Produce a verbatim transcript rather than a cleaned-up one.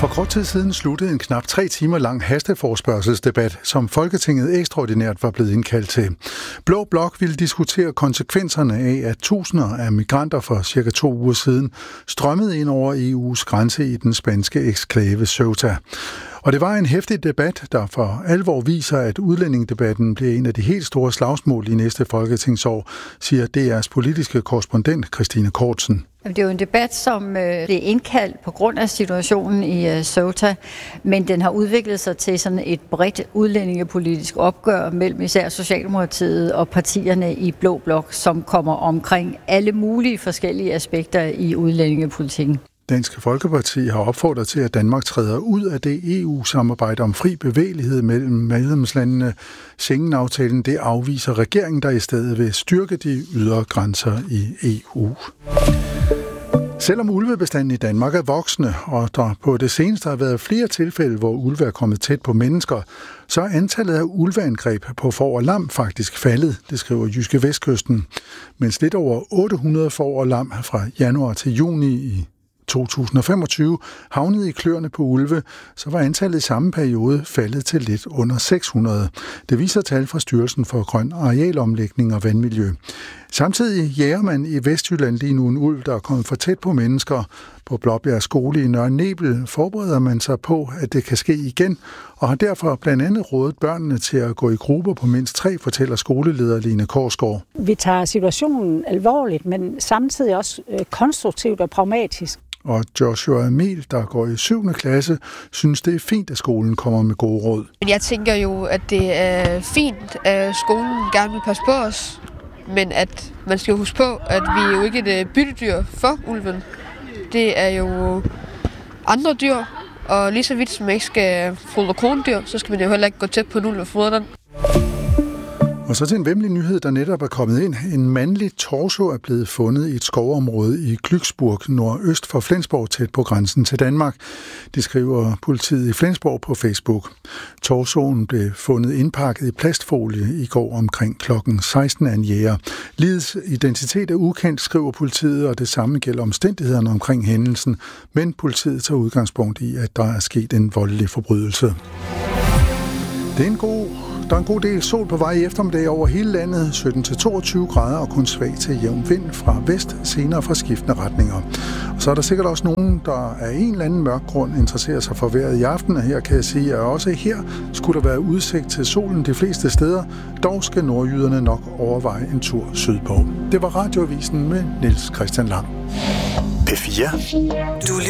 For kort tid siden sluttede en knap tre timer lang hasteforespørgselsdebat, som Folketinget ekstraordinært var blevet indkaldt til. Blå Blok ville diskutere konsekvenserne af, at tusinder af migranter for cirka to uger siden strømmede ind over E U's grænse i den spanske eksklave Ceuta. Og det var en heftig debat, der for alvor viser, at udlændingedebatten bliver en af de helt store slagsmål i næste folketingsår, siger D R's politiske korrespondent Christine Kortsen. Det er jo en debat, som øh, blev indkaldt på grund af situationen i øh, Ceuta, men den har udviklet sig til sådan et bredt udlændingepolitisk opgør mellem især Socialdemokratiet og partierne i Blå Blok, som kommer omkring alle mulige forskellige aspekter i udlændingepolitikken. Dansk Folkeparti har opfordret til, at Danmark træder ud af det E U-samarbejde om fri bevægelighed mellem medlemslandene. Schengen-aftalen, det afviser regeringen, der i stedet vil styrke de ydre grænser i E U. Selvom ulvebestanden i Danmark er voksende, og der på det seneste har været flere tilfælde, hvor ulve er kommet tæt på mennesker, så er antallet af ulveangreb på får og lam faktisk faldet, det skriver Jyske Vestkysten. Mens lidt over otte hundrede får og lam fra januar til juni i to tusind og femogtyve havnede i kløerne på ulve, så var antallet i samme periode faldet til lidt under seks hundrede. Det viser tal fra Styrelsen for Grøn Arealomlægning og Vandmiljø. Samtidig jager man i Vestjylland lige nu en ulv, der er kommet for tæt på mennesker. På Blåbjerg Skole i Nørre Nebel forbereder man sig på, at det kan ske igen, og har derfor blandt andet rådet børnene til at gå i grupper på mindst tre, fortæller skoleleder Line Korsgaard. Vi tager situationen alvorligt, men samtidig også konstruktivt og pragmatisk. Og Joshua Emil, der går i syvende klasse, synes, det er fint, at skolen kommer med gode råd. Jeg tænker jo, at det er fint, at skolen gerne vil passe på os, men at man skal huske på, at vi er jo ikke et byttedyr for ulven. Det er jo andre dyr, og lige så vidt som man ikke skal fodre krondyr, så skal man jo heller ikke gå tæt på en ulv og fodre den. Og så til en væmmelig nyhed, der netop er kommet ind. En mandlig torso er blevet fundet i et skovområde i Glücksburg, nordøst for Flensborg, tæt på grænsen til Danmark. Det skriver politiet i Flensborg på Facebook. Torsoen blev fundet indpakket i plastfolie i går omkring klokken seksten af en jæger. Lidets identitet er ukendt, skriver politiet, og det samme gælder omstændighederne omkring hændelsen. Men politiet tager udgangspunkt i, at der er sket en voldelig forbrydelse. Det er en god... Der er en god del sol på vej i eftermiddag over hele landet, sytten til toogtyve grader og kun svag til jævn vind fra vest, senere fra skiftende retninger. Og så er der sikkert også nogen, der af en eller anden mørk grund interesserer sig for vejret i aften, og her kan jeg sige, at også her skulle der være udsigt til solen de fleste steder, dog skal nordjyderne nok overveje en tur sydpå. Det var Radioavisen med Niels Christian Lang. P fire. Du